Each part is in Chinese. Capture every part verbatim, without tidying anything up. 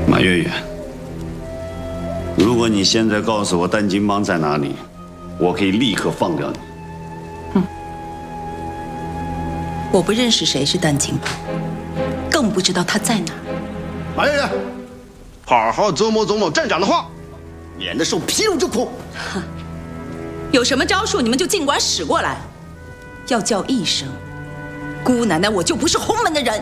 马月月，如果你现在告诉我丹金帮在哪里，我可以立刻放掉你。 哼，我不认识谁是丹金帮，更不知道他在哪儿。 马月月，好好琢磨琢磨站长的话，免得受皮肉之苦。 哼，有什么招数你们就尽管使过来，要叫一声，姑奶奶我就不是洪门的人。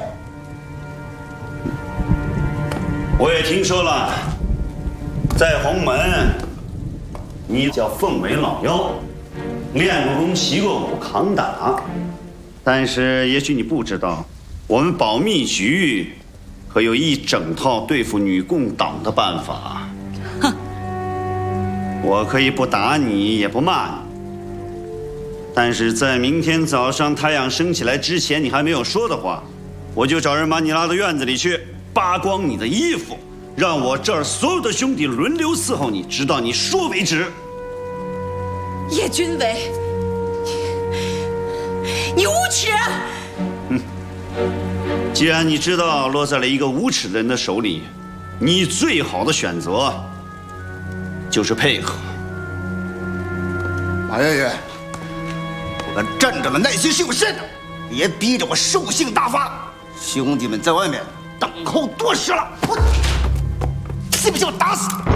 我也听说了，在洪门，你叫凤尾老妖，练过功，习过武，扛打。但是也许你不知道，我们保密局可有一整套对付女共党的办法。哼，我可以不打你，也不骂你，但是在明天早上太阳升起来之前，你还没有说的话，我就找人把你拉到院子里去。 扒光你的衣服，让我这儿所有的兄弟轮流伺候你，直到你说为止。 叶君伟，你你无耻！ 嗯，既然你知道落在了一个无耻的人的手里，你最好的选择就是配合。 马月月，我们站长的耐心是有限的，别逼着我兽性大发。兄弟们在外面。 等候多时了，我信不信我打死你？